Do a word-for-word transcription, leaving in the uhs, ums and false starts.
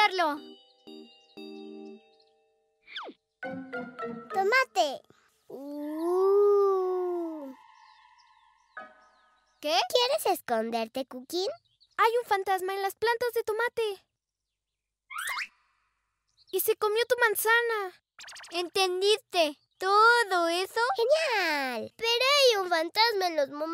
verlo. Tomate. Uh. ¿Qué? ¿Quieres esconderte, Cookie? Hay un fantasma en las plantas de tomate. Y se comió tu manzana. ¿Entendiste todo eso? ¡Genial! Pero hay un fantasma en los momentos